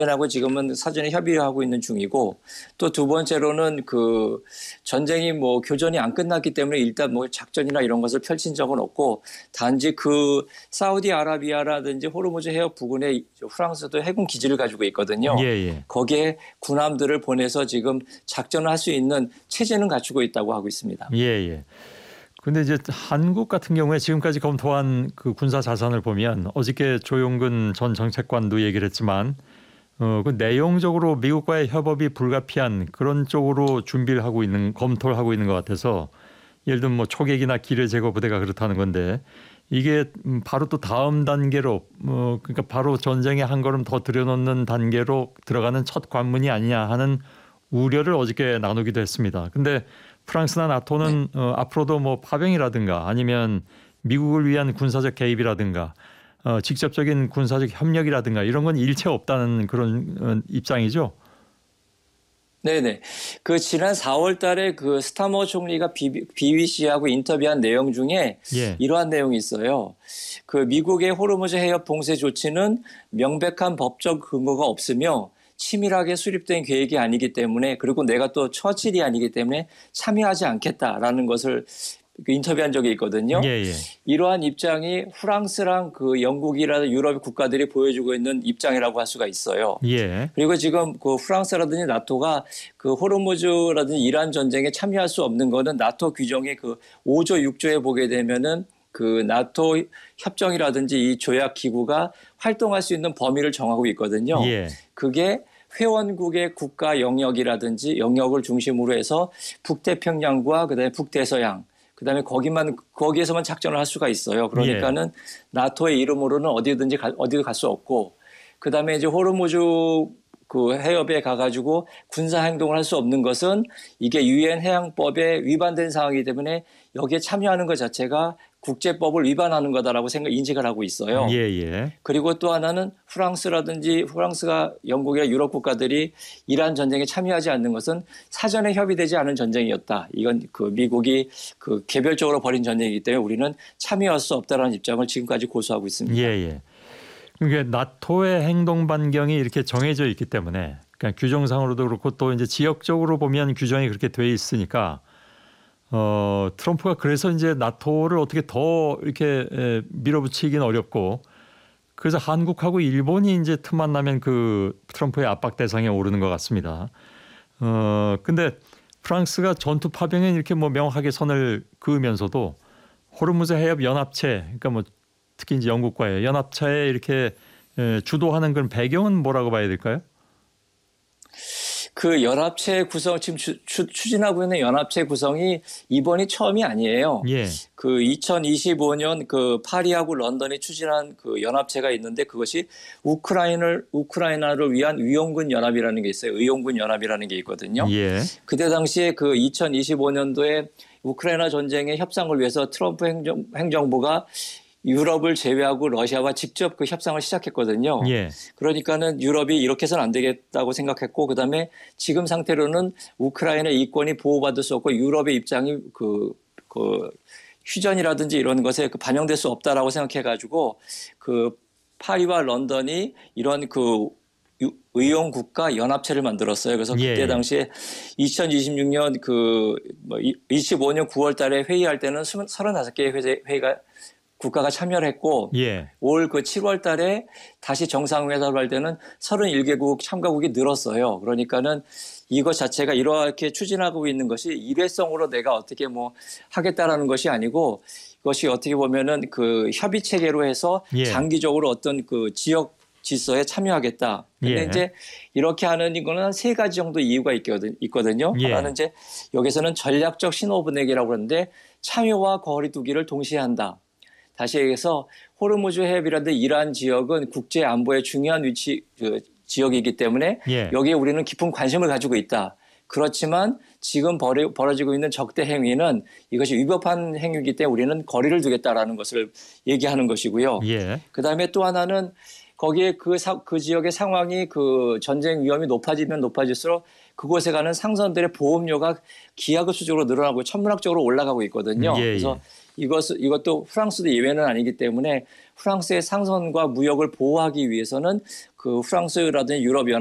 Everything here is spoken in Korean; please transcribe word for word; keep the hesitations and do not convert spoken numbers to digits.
하고 지금은 사전에 협의하고 있는 중이고, 또 두 번째로는 그 전쟁이 뭐 교전이 안 끝났기 때문에 일단 뭐 작전이나 이런 것을 펼친 적은 없고, 단지 그 사우디아라비아라든지 호르무즈 해협 부근에 프랑스도 해군 기지를 가지고 있거든요. 예, 예. 거기에 군함들을 보내서 지금 작전을 할 수 있는 체제는 갖추고 있다고 하고 있습니다. 예, 예. 근데 이제 한국 같은 경우에 지금까지 검토한 그 군사 자산을 보면 어저께 조용근 전 정책관도 얘기를 했지만 어, 그 내용적으로 미국과의 협업이 불가피한 그런 쪽으로 준비를 하고 있는, 검토를 하고 있는 것 같아서 예를 들면 뭐 초계기나 기뢰 제거 부대가 그렇다는 건데 이게 바로 또 다음 단계로 뭐 그러니까 바로 전쟁에 한 걸음 더 들여놓는 단계로 들어가는 첫 관문이 아니냐 하는 우려를 어저께 나누기도 했습니다. 근데 프랑스나 나토는 네. 어, 앞으로도 뭐 파병이라든가 아니면 미국을 위한 군사적 개입이라든가 어, 직접적인 군사적 협력이라든가 이런 건 일체 없다는 그런 어, 입장이죠. 네네. 그 지난 사월 달에 그 스타머 총리가 비비씨하고 인터뷰한 내용 중에 예. 이러한 내용이 있어요. 그 미국의 호르무즈 해협 봉쇄 조치는 명백한 법적 근거가 없으며 치밀하게 수립된 계획이 아니기 때문에, 그리고 내가 또 처칠이 아니기 때문에 참여하지 않겠다라는 것을 인터뷰한 적이 있거든요. 예, 예. 이러한 입장이 프랑스랑 그 영국이라든 유럽 국가들이 보여주고 있는 입장이라고 할 수가 있어요. 예. 그리고 지금 그 프랑스라든지 나토가 그 호르무즈라든지 이란 전쟁에 참여할 수 없는 거는 나토 규정의 그 오 조 육 조에 보게 되면은 그 나토 협정이라든지 이 조약 기구가 활동할 수 있는 범위를 정하고 있거든요. 예. 그게 회원국의 국가 영역이라든지 영역을 중심으로 해서 북태평양과 그다음에 북대서양, 그다음에 거기만 거기에서만 작전을 할 수가 있어요. 그러니까는 예. 나토의 이름으로는 어디든지 가, 어디도 갈 수 없고, 그다음에 이제 호르무즈 그 해협에 가가지고 군사 행동을 할 수 없는 것은 이게 유엔 해양법에 위반된 상황이기 때문에 여기에 참여하는 것 자체가 국제법을 위반하는 거다라고 생각 인식을 하고 있어요. 예, 예. 그리고 또 하나는 프랑스라든지 프랑스가 영국이나 유럽 국가들이 이란 전쟁에 참여하지 않는 것은 사전에 협의되지 않은 전쟁이었다. 이건 그 미국이 그 개별적으로 벌인 전쟁이기 때문에 우리는 참여할 수 없다라는 입장을 지금까지 고수하고 있습니다. 예, 예. 그게 나토의 행동 반경이 이렇게 정해져 있기 때문에, 그러니까 규정상으로도 그렇고 또 이제 지역적으로 보면 규정이 그렇게 돼 있으니까. 어, 트럼프가 그래서 이제 나토를 어떻게 더 이렇게 에, 밀어붙이긴 어렵고, 그래서 한국하고 일본이 이제 틈만 나면 그 트럼프의 압박 대상에 오르는 것 같습니다. 어, 근데 프랑스가 전투 파병에 이렇게 뭐 명확하게 선을 그으면서도 호르무즈 해협 연합체, 그러니까 뭐 특히 이제 영국과의 연합체에 이렇게 에, 주도하는 그런 배경은 뭐라고 봐야 될까요? 그 연합체 구성, 지금 추, 추, 추진하고 있는 연합체 구성이 이번이 처음이 아니에요. 예. 그 이천이십오 년 그 파리하고 런던이 추진한 그 연합체가 있는데 그것이 우크라이나를, 우크라이나를 위한 위용군 연합이라는 게 있어요. 의용군 연합이라는 게 있거든요. 예. 그때 당시에 그 이천이십오 년도에 우크라이나 전쟁의 협상을 위해서 트럼프 행정, 행정부가 유럽을 제외하고 러시아와 직접 그 협상을 시작했거든요. 예. 그러니까는 유럽이 이렇게 해서는 안 되겠다고 생각했고, 그다음에 지금 상태로는 우크라이나 이권이 보호받을 수 없고 유럽의 입장이 그, 그 휴전이라든지 이런 것에 그 반영될 수 없다라고 생각해가지고 그 파리와 런던이 이런 그 의용 국가 연합체를 만들었어요. 그래서 그때 예. 당시에 이천이십육 년 그 뭐 이십오 년 구월 달에 회의할 때는 서른다섯 개의 회의가 국가가 참여를 했고, 예. 올 그 칠월 달에 다시 정상회담을 할 때는 서른일 개국 참가국이 늘었어요. 그러니까는 이것 자체가 이렇게 추진하고 있는 것이 일회성으로 내가 어떻게 뭐 하겠다라는 것이 아니고, 이것이 어떻게 보면은 그 협의 체계로 해서 예. 장기적으로 어떤 그 지역 질서에 참여하겠다. 근데 예. 이제 이렇게 하는 이거는 세 가지 정도 이유가 있거든요. 예. 하나는 이제 여기서는 전략적 신호 보내기라고 그러는데 참여와 거리두기를 동시에 한다. 다시 얘기해서 호르무즈 해협이라든지 이란 지역은 국제 안보의 중요한 위치 그 지역이기 때문에 예. 여기에 우리는 깊은 관심을 가지고 있다. 그렇지만 지금 벌이, 벌어지고 있는 적대 행위는 이것이 위법한 행위이기 때문에 우리는 거리를 두겠다라는 것을 얘기하는 것이고요. 예. 그다음에 또 하나는 거기에 그, 사, 그 지역의 상황이 그 전쟁 위험이 높아지면 높아질수록 그곳에 가는 상선들의 보험료가 기하급수적으로 늘어나고 천문학적으로 올라가고 있거든요. 예, 그래서 예. 이것 이것도 프랑스도 예외는 아니기 때문에 프랑스의 상선과 무역을 보호하기 위해서는 그 프랑스라든지 유럽